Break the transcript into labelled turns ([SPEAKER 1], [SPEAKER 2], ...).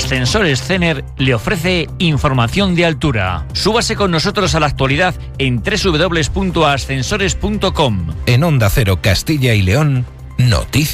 [SPEAKER 1] Ascensores Cener le ofrece información de altura. Súbase con nosotros a la actualidad en www.ascensores.com.
[SPEAKER 2] En Onda Cero Castilla y León, noticias.